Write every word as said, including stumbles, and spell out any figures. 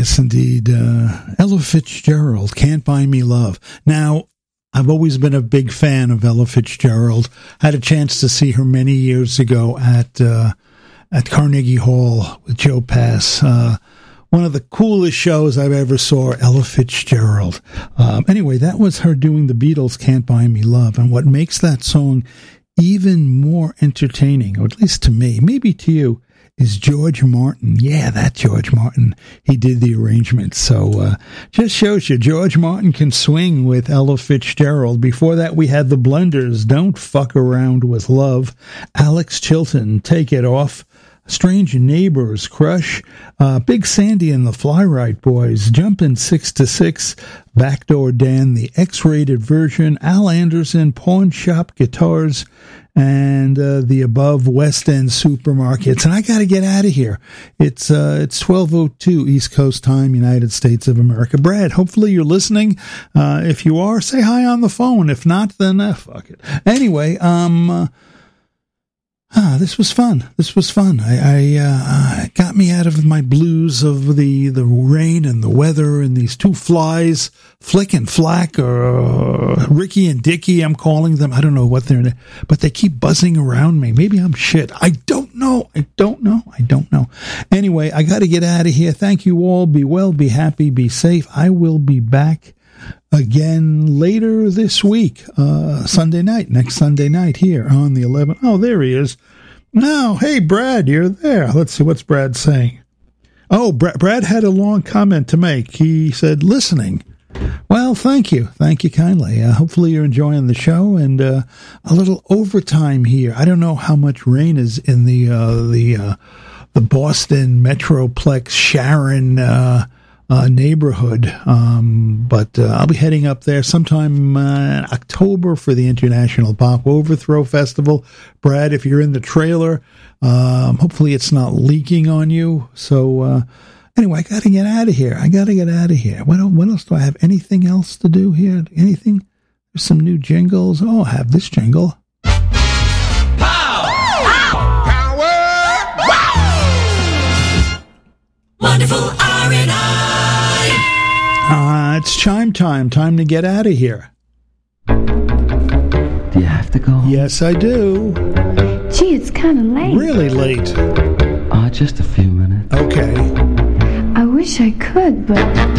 Yes, indeed. Uh, Ella Fitzgerald, Can't Buy Me Love. Now, I've always been a big fan of Ella Fitzgerald. Had a chance to see her many years ago at uh, at Carnegie Hall with Joe Pass. Uh, one of the coolest shows I've ever saw, Ella Fitzgerald. Um, anyway, that was her doing the Beatles' Can't Buy Me Love. And what makes that song even more entertaining, or at least to me, maybe to you, is George Martin. Yeah, that George Martin. He did the arrangement. So uh, just shows you George Martin can swing with Ella Fitzgerald. Before that, we had the Blenders, Don't Fuck Around with Love. Alex Chilton, Take It Off. Strange Neighbors, Crush. Uh, Big Sandy and the Fly-Right Boys, Jumpin' Six to Six. Backdoor Dan, the X-rated version. Al Anderson, Pawn Shop Guitars. And uh, the above West End Supermarkets. And I got to get out of here. It's uh, it's twelve oh two East Coast time, United States of America. Brad, hopefully you're listening. Uh, if you are, say hi on the phone. If not, then uh, fuck it. Anyway, um... Uh, Ah, this was fun. This was fun. I, I uh, it got me out of my blues of the, the rain and the weather and these two flies, Flick and Flack, or uh, Ricky and Dicky, I'm calling them. I don't know what they're, but they keep buzzing around me. Maybe I'm shit. I don't know. I don't know. I don't know. Anyway, I got to get out of here. Thank you all. Be well, be happy, be safe. I will be back again later this week, uh, Sunday night, next Sunday night here on the eleventh. Oh, there he is. Oh, hey, Brad, you're there. Let's see, what's Brad saying? Oh, Brad, Brad had a long comment to make. He said, listening. Well, thank you. Thank you kindly. Uh, hopefully you're enjoying the show, and uh, a little overtime here. I don't know how much rain is in the, uh, the, uh, the Boston Metroplex Sharon, uh, Uh, neighborhood, um, but uh, I'll be heading up there sometime uh, in October for the International Pop Overthrow Festival. Brad, if you're in the trailer, um, hopefully it's not leaking on you. So uh, anyway, I got to get out of here. I got to get out of here. What, what else do I have? Anything else to do here? Anything? There's some new jingles. Oh, I have this jingle. Pow! Pow! Power! Wow! Wonderful R and I. Uh, it's chime time. Time to get out of here. Do you have to go? Yes, I do. Gee, it's kind of late. Really late. Uh, just a few minutes. Okay. I wish I could, but